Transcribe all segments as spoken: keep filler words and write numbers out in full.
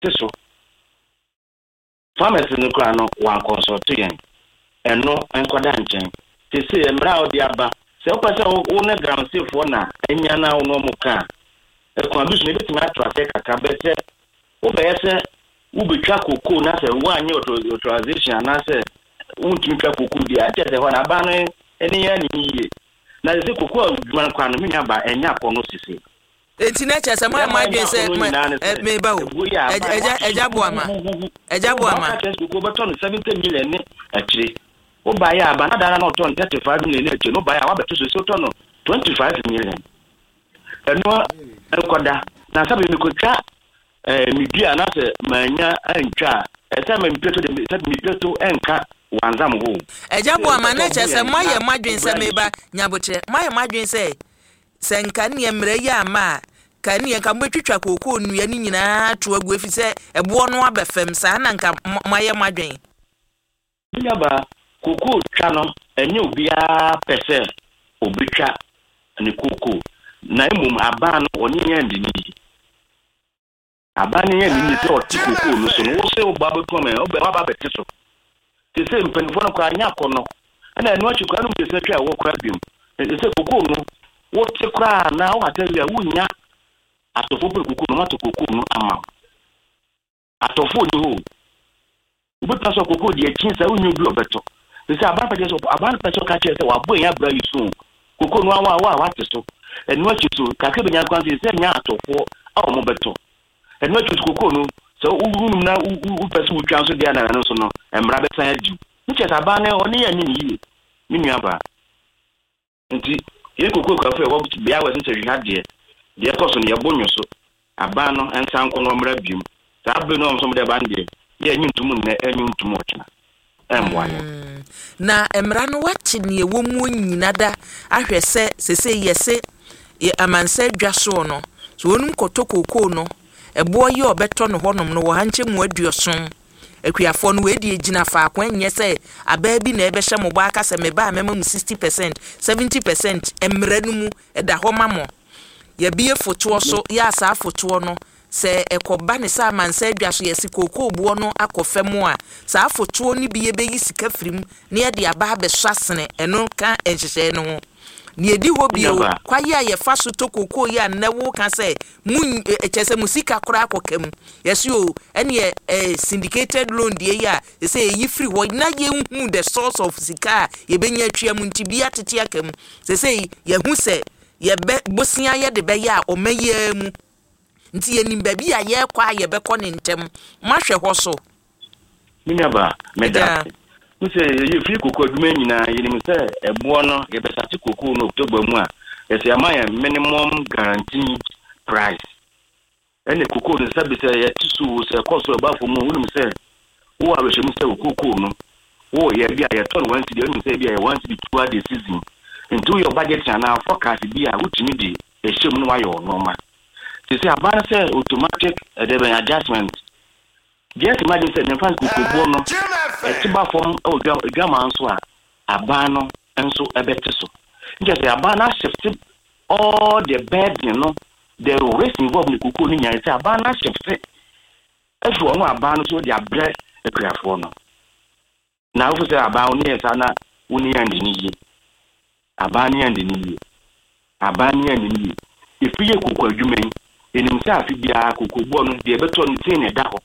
so farmers no kra no wan consult yen eno enkwada nchen te se emra odi aba se opese wo ne gram sefo na enya na wo no muka e kwa bisu ne betimi atrase kaka bete wo be se wo betwa koko na se wo anye authorization na se untimi twa koko dia ate se ho na aba no eni ya ni yiye na se koko adwuma kwa no menya ba enya kono sisi enti na cha sama ma dwen se me ba wo eja eja boama eja boama koko beton seventy million ni akire o ba ya aba na dara na oton thirty-five million akire no ba ya wa beto so so no twenty-five million eno enkoda na sabe mi kotwa eh media na se manya antwa esa me mpeto de sabe mi peto enka wanzam ho eja boama na cha se ma ye madwen se me ba nyaboche ma ye madwen se se nka ne emre ya ma ka ne nka mbetwitwa kokoo nua ni nyina to agu afi se ebo no abefem sa na nka ma ye madwen nya ba kokoo twa no enye obia pese obetwa ne kokoo na emum aba no onye ya ndini aba ne ya ndini se oti kokoo no so no wo se oba be kome oba ba beti so se se mpanifo no kwa anya kono na enu achi kwa no mse twa wo kwa bim se kokoo no wo te kwa na wo atawia wunya atofo pe kokoo no mato kokoo no ama atofo ni ho ubepa so kokoo de chinsa wunyu bi obeto se aba pa je so aba pa so ka che se wa bo ya bra yisu kokoo no awa awa wate so enu achi so ka ke benya kwanse se nya atofo awo mo beto enu achi kokoo no so ugunu na u pese utwa so dia na no so no emra betan adu nche aba ne oni ya ni ni ni nua ba nti ye kokoo ka fe wo bia we se se hade de koso ne yabonyo so aba no ensan ko no mra bium sa abe no so de bande ye nyintum ne enyintum ochina emwa na emra no wachi ne ewo mu nyina da ahwe se sese yese amanse dwaso no so onum kotokoko no ebo ye obeto no honom no wo hanche mu aduoson akuafo no we die gina fa akwan nye se aba bi na ebe hye mo ba aka se me ba mema mu sixty percent seventy percent emra no mu eda ho mamo ya biye foto so ya sa foto no se ekoba ne sa mansa adwaso yesi kokoo buo no akofemu a sa foto ni biye beyi sika firim ne ya de aba be swasene eno ka enhyehyɛ no ho ne edi ho bio kwaye ye fa so to kokoo ya nawo ka se mun echese musika kora akokam yesi o ene e syndicated loan die ya se yi free ho na ye hu the source of sika ye benya atwa mu ntibia tete akam se se ye hu se ye be bosia ye de be ya o meye mu nti ye nim ba bi ya ye kwa ye be ko ne ntem mahwe ho so minyaba meda nse ye fi kokoo aduma nyina ye nim se ebo no ye be sati kokoo no October mu a ese amaya minimum guaranteed price ene kokoo no sabi se ye tisu se koso ba fo mu nim se wo a behwe mu se kokoo no wo ye bia ye ton one cedi nim se bia ye one cedi two the season into your budget and our forecast be a wutimi di ehim no wayo normal they say about say automatic uh, the adjustment just imagine say nfa kukubo no etiba form o gama anso a abano enso ebete so just say abana shift all the burden no the risk involved in kukubo ni nya say abana shift efu onu abano so dia bre ekrafo no na ofu say abano ni esa na uni andi ni abani andi ni abani andi ni ifiye kokoo adwumen enim se afi bia kokogbo no de beto no tin ne da ho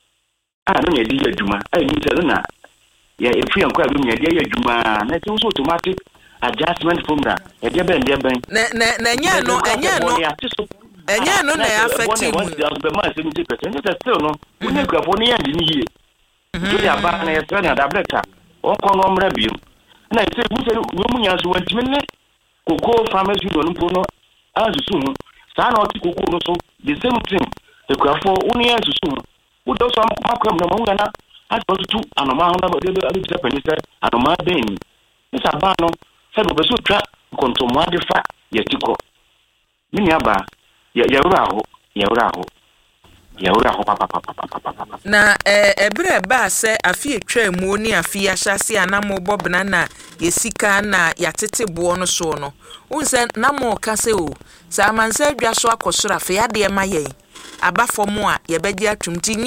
a no ne di adwuma a ni se na ya ifiye nko abim ne di adwuma na ti so automatic adjustment formula e de ben de ben na na na nya no anya no anya no na affect mu be ma seventy percent it still no uni grafo ni andi ni yie do ya ba na ya tsana da bleka o ko no mra bium na ise mu se mu nya so wantime ne kokoo farmers union no no azusu mu sa na oti kokoo no so the same thing the grafo uni azusu mu wo do so amakwa na mu na atutu anoma ho na de be abisa panisa anoma ben ni sa ba no se do be so twa kontomo adefa yetiko mini aba ya ya wura ho ya wura ho ya wura ho papa papa papa na eh ebre ba se afi etwa mu ni afi ahyase anamo bobna na yesika na yatete bo no so no unse na mo ka se o sa mansa adwa so akosoro afi ade ma ye aba fam a yɛbɛgye atum ti